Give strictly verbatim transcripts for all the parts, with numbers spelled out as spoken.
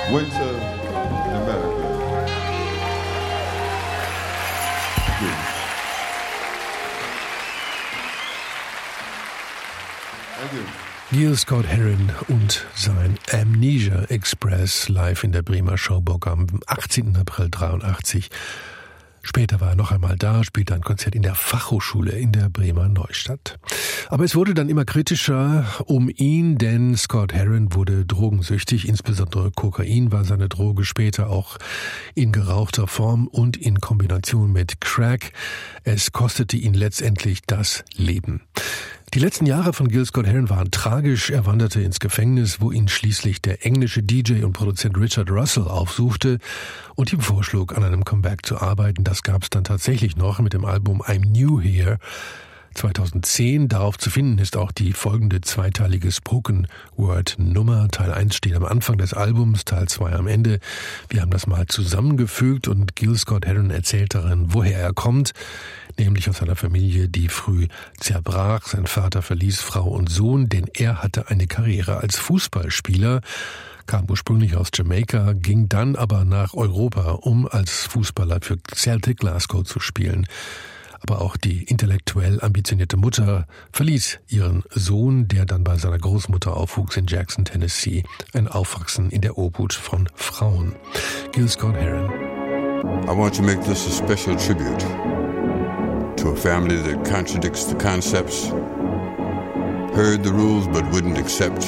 Winter in America. Yes. Thank you. Gil Scott-Heron und sein Amnesia Express live in der Bremer Showburg am achtzehnten April dreiundachtzig. Später war er noch einmal da, spielte ein Konzert in der Fachhochschule in der Bremer Neustadt. Aber es wurde dann immer kritischer um ihn, denn Scott-Heron wurde drogensüchtig, insbesondere Kokain war seine Droge, später auch in gerauchter Form und in Kombination mit Crack. Es kostete ihn letztendlich das Leben. Die letzten Jahre von Gil Scott-Heron waren tragisch. Er wanderte ins Gefängnis, wo ihn schließlich der englische D J und Produzent Richard Russell aufsuchte und ihm vorschlug, an einem Comeback zu arbeiten. Das gab es dann tatsächlich noch mit dem Album I'm New Here zweitausendzehn. Darauf zu finden ist auch die folgende zweiteilige Spoken-Word-Nummer. Teil eins steht am Anfang des Albums, Teil zwei am Ende. Wir haben das mal zusammengefügt und Gil Scott-Heron erzählt darin, woher er kommt, nämlich aus einer Familie, die früh zerbrach. Sein Vater verließ Frau und Sohn, denn er hatte eine Karriere als Fußballspieler, kam ursprünglich aus Jamaika, ging dann aber nach Europa, um als Fußballer für Celtic Glasgow zu spielen. Aber auch die intellektuell ambitionierte Mutter verließ ihren Sohn, der dann bei seiner Großmutter aufwuchs in Jackson, Tennessee. Ein Aufwachsen in der Obhut von Frauen. Gil Scott-Heron. I want to make this a special tribute to a family that contradicts the concepts, heard the rules but wouldn't accept,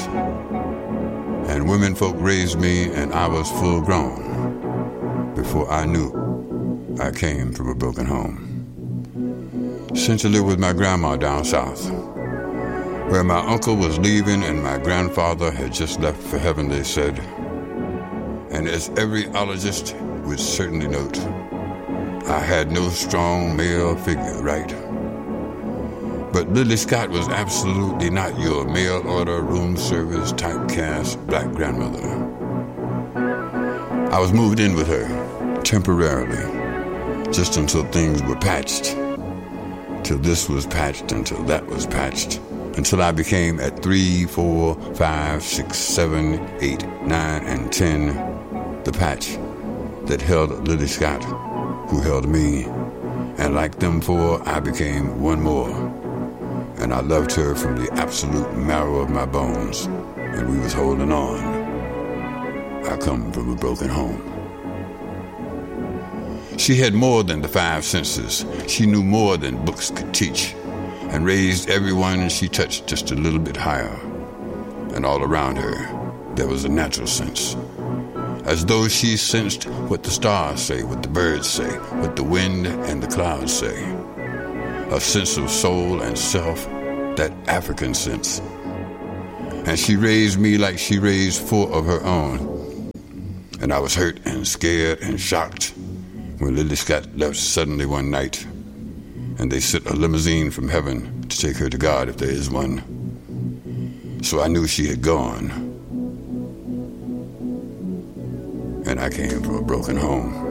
and women folk raised me and I was full grown before I knew I came from a broken home. Sent to live with my grandma down south, where my uncle was leaving and my grandfather had just left for heaven, they said. And as every ologist would certainly note, I had no strong male figure, right? But Lily Scott was absolutely not your mail-order, room service, typecast black grandmother. I was moved in with her, temporarily, just until things were patched. Till this was patched, until that was patched, until I became at three, four, five, six, seven, eight, nine, and ten, the patch that held Lily Scott, who held me, and like them four, I became one more, and I loved her from the absolute marrow of my bones, and we was holding on. I come from a broken home. She had more than the five senses. She knew more than books could teach, and raised everyone she touched just a little bit higher. And all around her, there was a natural sense, as though she sensed what the stars say, what the birds say, what the wind and the clouds say. A sense of soul and self, that African sense. And she raised me like she raised four of her own. And I was hurt and scared and shocked when Lily Scott left suddenly one night, and they sent a limousine from heaven to take her to God, if there is one. So I knew she had gone, and I came from a broken home.